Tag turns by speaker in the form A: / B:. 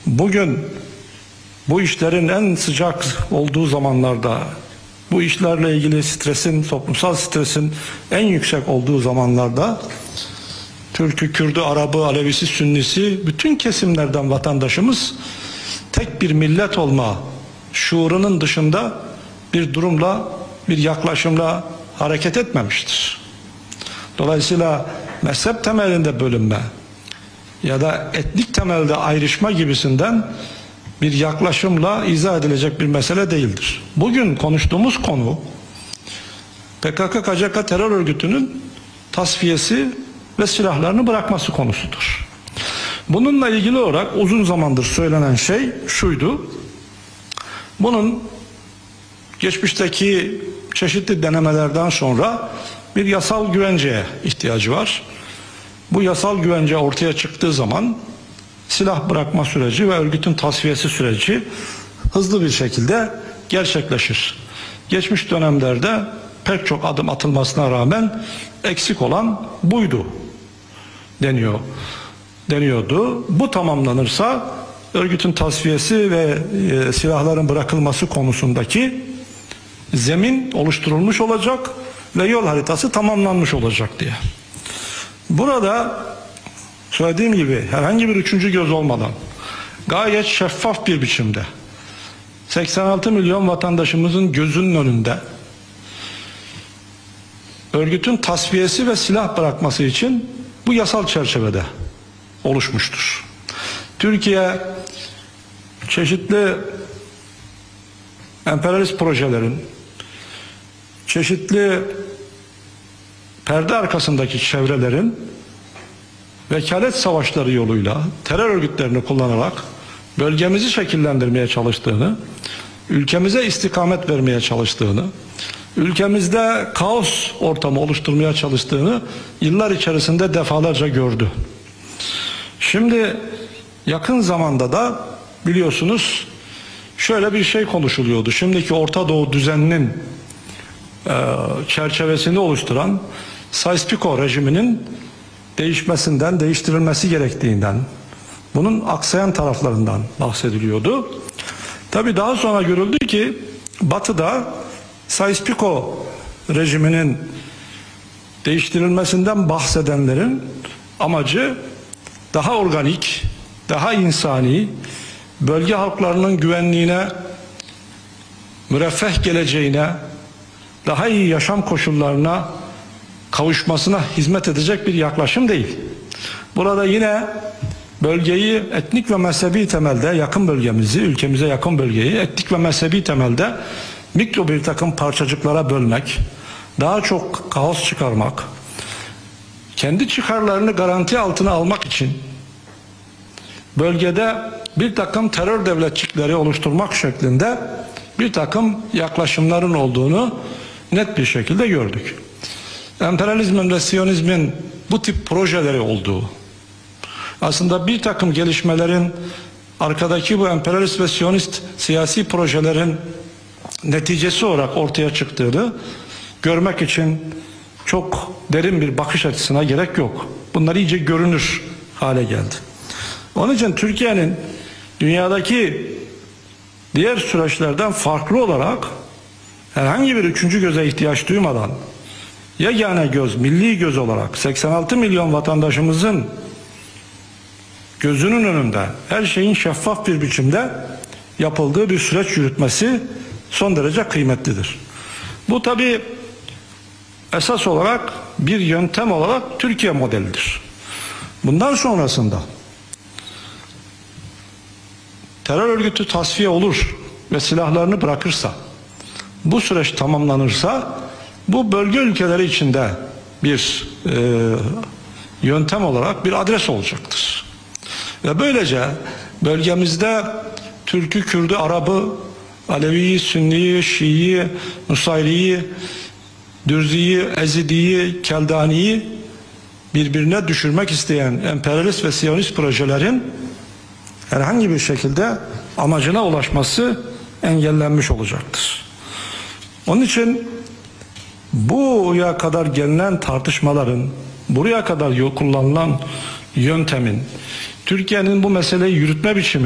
A: Bugün bu işlerin en sıcak olduğu zamanlarda, bu işlerle ilgili stresin, toplumsal stresin en yüksek olduğu zamanlarda Türk'ü, Kürd'ü, Arap'ı, Alevisi, Sünnisi bütün kesimlerden vatandaşımız tek bir millet olma şuurunun dışında bir durumla, bir yaklaşımla hareket etmemiştir. Dolayısıyla mezhep temelinde bölünme ya da etnik temelde ayrışma gibisinden bir yaklaşımla izah edilecek bir mesele değildir. Bugün konuştuğumuz konu PKK-KCK terör örgütünün tasfiyesi ve silahlarını bırakması konusudur. Bununla ilgili olarak uzun zamandır söylenen şey şuydu: bunun geçmişteki çeşitli denemelerden sonra bir yasal güvenceye ihtiyacı var. Bu yasal güvence ortaya çıktığı zaman silah bırakma süreci ve örgütün tasfiyesi süreci hızlı bir şekilde gerçekleşir. Geçmiş dönemlerde pek çok adım atılmasına rağmen eksik olan buydu deniyordu. Bu tamamlanırsa örgütün tasfiyesi ve silahların bırakılması konusundaki zemin oluşturulmuş olacak ve yol haritası tamamlanmış olacak diye. Burada söylediğim gibi herhangi bir üçüncü göz olmadan gayet şeffaf bir biçimde 86 milyon vatandaşımızın gözünün önünde örgütün tasfiyesi ve silah bırakması için bu yasal çerçevede oluşmuştur. Türkiye çeşitli emperyalist projelerin, çeşitli perde arkasındaki çevrelerin vekalet savaşları yoluyla terör örgütlerini kullanarak bölgemizi şekillendirmeye çalıştığını, ülkemize istikamet vermeye çalıştığını, ülkemizde kaos ortamı oluşturmaya çalıştığını yıllar içerisinde defalarca gördü. Şimdi yakın zamanda da biliyorsunuz şöyle bir şey konuşuluyordu. Şimdiki Orta Doğu düzeninin çerçevesini oluşturan Sykes-Picot rejiminin değişmesinden, değiştirilmesi gerektiğinden, bunun aksayan taraflarından bahsediliyordu. Tabii daha sonra görüldü ki Batı'da Sykes-Picot rejiminin değiştirilmesinden bahsedenlerin amacı daha organik, daha insani, bölge halklarının güvenliğine, müreffeh geleceğine, daha iyi yaşam koşullarına kavuşmasına hizmet edecek bir yaklaşım değil. Burada yine bölgeyi etnik ve mezhebi temelde, yakın bölgemizi, ülkemize yakın bölgeyi etnik ve mezhebi temelde mikro bir takım parçacıklara bölmek, daha çok kaos çıkarmak, kendi çıkarlarını garanti altına almak için bölgede bir takım terör devletçikleri oluşturmak şeklinde bir takım yaklaşımların olduğunu net bir şekilde gördük. Emperyalizmin ve Siyonizmin bu tip projeleri olduğu, aslında bir takım gelişmelerin arkadaki bu emperyalist ve Siyonist siyasi projelerin neticesi olarak ortaya çıktığını görmek için çok derin bir bakış açısına gerek yok. Bunlar iyice görünür hale geldi. Onun için Türkiye'nin dünyadaki diğer süreçlerden farklı olarak herhangi bir üçüncü göze ihtiyaç duymadan yegane göz, milli göz olarak 86 milyon vatandaşımızın gözünün önünde her şeyin şeffaf bir biçimde yapıldığı bir süreç yürütmesi son derece kıymetlidir. Bu tabii esas olarak bir yöntem olarak Türkiye modelidir. Bundan sonrasında terör örgütü tasfiye olur ve silahlarını bırakırsa, bu süreç tamamlanırsa bu bölge ülkeleri içinde bir yöntem olarak bir adres olacaktır. Ve böylece bölgemizde Türk'ü, Kürd'ü, Arap'ı, Alevi'yi, Sünni'yi, Şii'yi, Nusayri'yi, Dürzi'yi, Ezidi'yi, Keldani'yi birbirine düşürmek isteyen emperyalist ve Siyonist projelerin herhangi bir şekilde amacına ulaşması engellenmiş olacaktır. Onun için buraya kadar gelinen tartışmaların, buraya kadar kullanılan yöntemin, Türkiye'nin bu meseleyi yürütme biçimi